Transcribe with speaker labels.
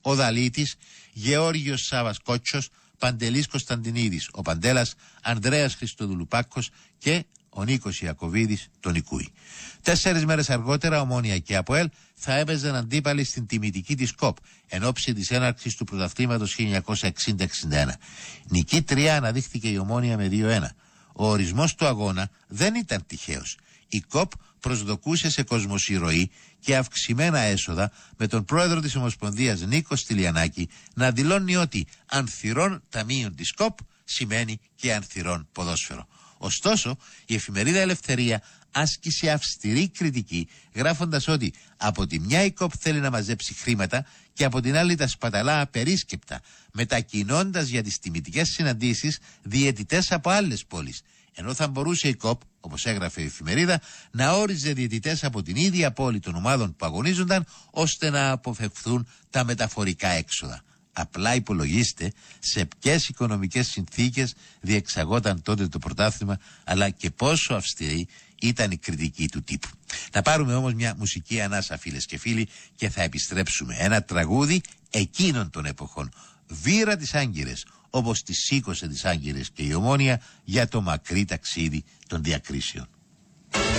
Speaker 1: ο Δαλίτης, Γεώργιος Σάβας Κότσος, Παντελής Κωνσταντινίδης, ο Παντέλας, Ανδρέας Χριστοδουλουπάκος και ο Νίκος Ιακωβίδης τον Νικούη. 4 μέρες αργότερα, Ομόνοια και ΑΠΟΕΛ θα έπαιζαν αντίπαλοι στην τιμητική της ΚΟΠ εν ώψη της έναρξης του πρωταθλήματος 1960-61. Νικήτρια αναδείχθηκε η Ομόνοια με 2-1. Ο ορισμός του αγώνα δεν ήταν τυχαίος. Η ΚΟΠ προσδοκούσε σε κοσμοσυρωή και αυξημένα έσοδα, με τον πρόεδρο της Ομοσπονδίας Νίκο Στυλιανάκη να δηλώνει ότι ανθυρών ταμείων της ΚΟΠ σημαίνει και ανθυρών ποδόσφαιρο. Ωστόσο, η εφημερίδα Ελευθερία άσκησε αυστηρή κριτική, γράφοντας ότι από τη μια η ΚΟΠ θέλει να μαζέψει χρήματα και από την άλλη τα σπαταλά απερίσκεπτα, μετακινώντας για τις τιμητικές συναντήσεις διαιτητές από άλλες πόλεις. Ενώ θα μπορούσε η ΚΟΠ, όπως έγραφε η εφημερίδα, να όριζε διαιτητές από την ίδια πόλη των ομάδων που αγωνίζονταν, ώστε να αποφευχθούν τα μεταφορικά έξοδα. Απλά υπολογίστε σε ποιες οικονομικές συνθήκες διεξαγόταν τότε το πρωτάθλημα, αλλά και πόσο αυστηρή ήταν η κριτική του τύπου. Να πάρουμε όμως μια μουσική ανάσα, φίλες και φίλοι, και θα επιστρέψουμε. Ένα τραγούδι εκείνων των εποχών. Βύρα τις Άγκυρες, όπως τις σήκωσε τις Άγκυρες και η Ομόνοια για το μακρύ ταξίδι των διακρίσεων.